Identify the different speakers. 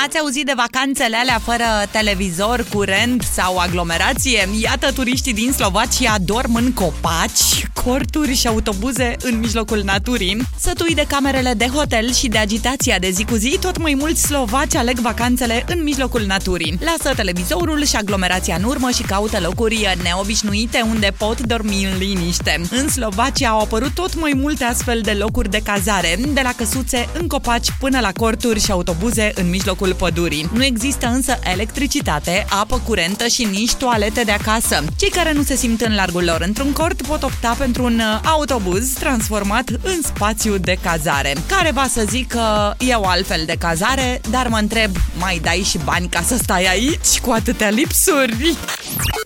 Speaker 1: Ați auzit de vacanțele alea fără televizor, curent sau aglomerație? Iată, turiștii din Slovacia dorm în copaci, corturi și autobuze în mijlocul naturii. Sătui de camerele de hotel și de agitația de zi cu zi, tot mai mulți slovaci aleg vacanțele în mijlocul naturii. Lasă televizorul și aglomerația în urmă și caută locuri neobișnuite unde pot dormi în liniște. În Slovacia au apărut tot mai multe astfel de locuri de cazare, de la căsuțe în copaci până la corturi și autobuze în mijlocul pădurii. Nu există însă electricitate, apă curentă și nici toalete de acasă. Cei care nu se simt în largul lor într-un cort pot opta pentru un autobuz transformat în spațiu de cazare. Care va să zic că e o altfel de cazare, dar mă întreb, mai dai și bani ca să stai aici cu atâtea lipsuri?